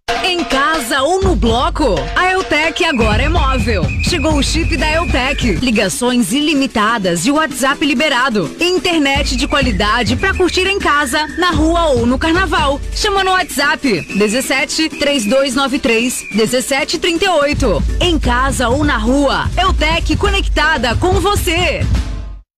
Em casa ou no bloco, a Eltec agora é móvel. Chegou o chip da Eltec. Ligações ilimitadas e WhatsApp liberado. Internet de qualidade pra curtir em casa, na rua ou no carnaval. Chama no WhatsApp 17 3293 1738. Em casa ou na rua, Eltec conectada com você.